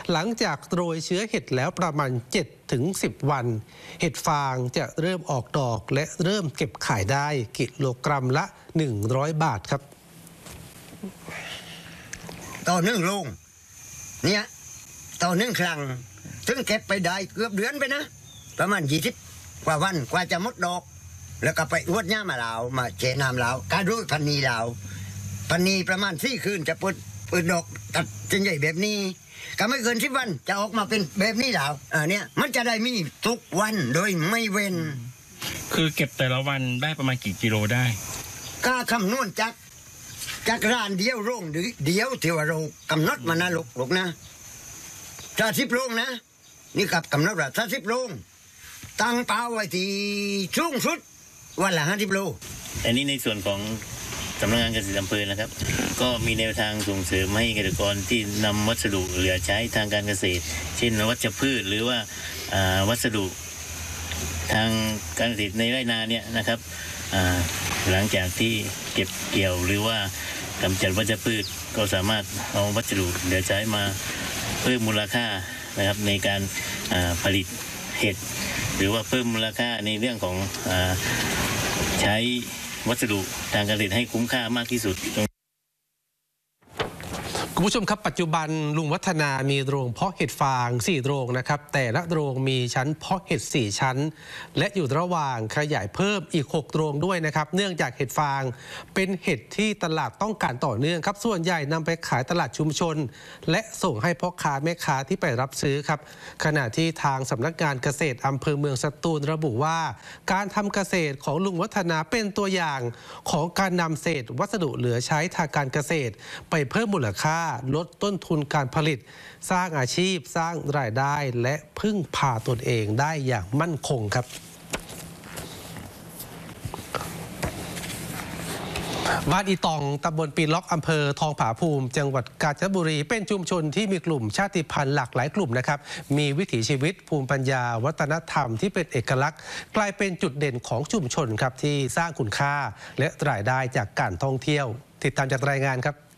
หลังจากโรยเชื้อเห็ดแล้วประมาณ 7-10 วัน เห็ดฟางจะเริ่มออกดอกและเริ่มเก็บขายได้กิโลกรัมละ100 บาทครับต่อ1 โรงเนี่ยต่อ1 ครั้งถึงเก็บไปได้เกือบเดือนไปนะประมาณ20 กว่าวันกว่าจะหมดดอกแล้วก็ไปอวดหญ้ามาลาวมาเจน้ำลาวการรู้พันนีลาวพันนีประมาณ4 คืนจะเปิดดอกตัดจนใหญ่แบบนี้ก็ไม่เกิน10 วันจะออกมาเป็นแบบนี้ลาวเนี่ยมันจะได้มีทุกวันโดยไม่เว้นคือเก็บแต่ละวันได้ประมาณกี่กิโลได้ก็คำนวณจากร้านเดียวโรงหรือเดียวที่ว่าเรากำหนดมานะลูกนะถ้า10 โรงนะนี่กับกำหนดว่าถ้า10 โรงตั้งเป้าไว้ที่สูงสุดวันละ50 โลอันนี้ในส่วนของสำนักงานเกษตรอำเภอนะครับก็มีแนวทางส่งเสริมให้เกษตรกรที่นำวัสดุเหลือใช้ทางการเกษตรเช่นวัชพืชหรือว่าวัสดุทางการเกษตรในไร่นาเนี่ยนะครับหลังจากที่เก็บเกี่ยวหรือว่ากำจัดวัชพืชก็สามารถเอาวัสดุเหลือใช้มาเพิ่มมูลค่านะครับในการผลิตเห็ดหรือว่าเพิ่มมูลค่าในเรื่องของใช้วัสดุทางการเกษตรให้คุ้มค่ามากที่สุดคุณผู้ชมครับปัจจุบันลุงวัฒนามีโรงเพาะเห็ดฟาง4 โรงนะครับแต่ละโรงมีชั้นเพาะเห็ด4 ชั้นและอยู่ระหว่างขยายเพิ่มอีก6 โรงด้วยนะครับเนื่องจากเห็ดฟางเป็นเห็ดที่ตลาดต้องการต่อเนื่องครับส่วนใหญ่นำไปขายตลาดชุมชนและส่งให้พ่อค้าแม่ค้าที่ไปรับซื้อครับขณะที่ทางสำนักงานเกษตรอำเภอเมืองสตูลระบุว่าการทำเกษตรของลุงวัฒนาเป็นตัวอย่างของการนำเศษวัสดุเหลือใช้ทางการเกษตรไปเพิ่มมูลค่าลดต้นทุนการผลิตสร้างอาชีพสร้างรายได้และพึ่งพาตนเองได้อย่างมั่นคงครับบ้านอีตองตำบลปีล็อกอำเภอทองผาภูมิจังหวัดกาญจนบุรีเป็นชุมชนที่มีกลุ่มชาติพันธุ์หลากหลายกลุ่มนะครับมีวิถีชีวิตภูมิปัญญาวัฒนธรรมที่เป็นเอกลักษณ์กลายเป็นจุดเด่นของชุมชนครับที่สร้างคุณค่าและรายได้จากการท่องเที่ยวติดตามจากรายงานครับ